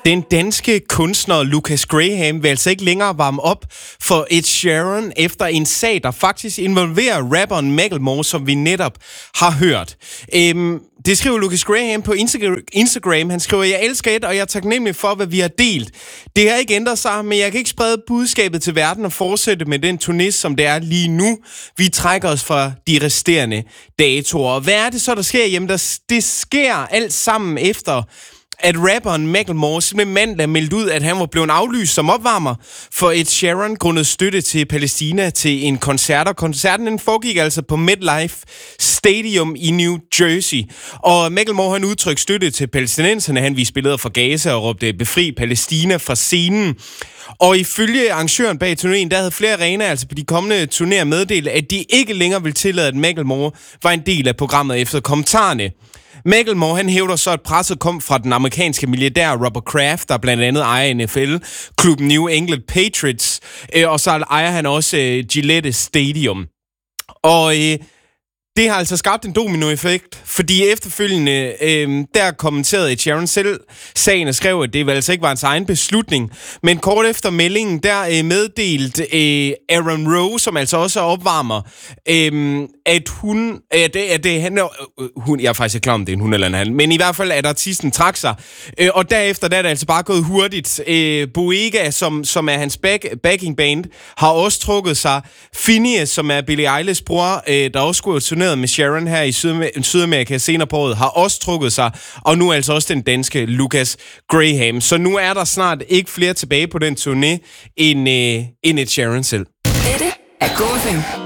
Den danske kunstner Lucas Graham vil altså ikke længere varme op for Ed Sheeran efter en sag, der faktisk involverer rapperen Macklemore, som vi netop har hørt. Det skriver Lucas Graham på Instagram. Han skriver, jeg elsker Ed, og jeg er taknemmelig for, hvad vi har delt. Det har ikke ændret sig, men jeg kan ikke sprede budskabet til verden og fortsætte med den turné, som det er lige nu. Vi trækker os fra de resterende datoer. Og hvad er det så, der sker? Jamen, det sker alt sammen efter at rapperen Macklemore simpelthen mandag meldte ud, at han var blevet aflyst som opvarmer for Ed Sheeran grundet støtte til Palæstina til en koncert. Og koncerten den foregik altså på MetLife Stadium i New Jersey. Og Macklemore han udtrykte støtte til palæstinenserne. Han viste billeder fra Gaza og råbte befri Palæstina fra scenen. Og ifølge arrangøren bag turnéen, der havde flere arenaer altså på de kommende turnéer meddelt, at de ikke længere ville tillade, at Macklemore var en del af programmet efter kommentarerne. Macklemore, han hævder så, at presset kom fra den amerikanske milliardær Robert Kraft, der blandt andet ejer NFL-klubben New England Patriots, og så ejer han også Gillette Stadium. Og det har altså skabt en dominoeffekt, fordi efterfølgende, der kommenterede Ed Sheeran selv sagen og skrev, at det altså ikke var hans egen beslutning. Men kort efter meldingen, der meddelte Aaron Rowe, som altså også er opvarmer, at jeg er faktisk ikke klar om det er en hun eller en han, men i hvert fald, at artisten trak sig. Og derefter, der er det altså bare gået hurtigt. Boyega, som er hans backing band, har også trukket sig. Finneas, som er Billie Eilish's bror, der også skulle have med Sheeran her i Sydamerika senere på året, har også trukket sig, og nu altså også den danske Lucas Graham. Så nu er der snart ikke flere tilbage på den turné end Ed Sheeran selv. Dette er Go FM.